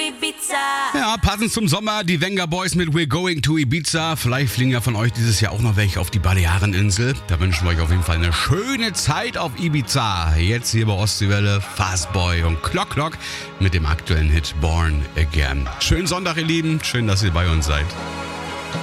Ja, passend zum Sommer, die Venga Boys mit We're Going to Ibiza. Vielleicht fliegen ja von euch dieses Jahr auch noch welche auf die Baleareninsel. Da wünschen wir euch auf jeden Fall eine schöne Zeit auf Ibiza. Jetzt hier bei Ostseewelle, Fastboy und Clock Clock mit dem aktuellen Hit Born Again. Schönen Sonntag, ihr Lieben. Schön, dass ihr bei uns seid.